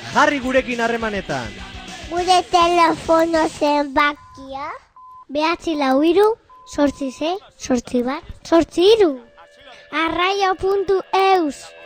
jarri gurekin harremanetan. Gure telefono zenbakia 943 8 8 bat 8 3. Arraio.eus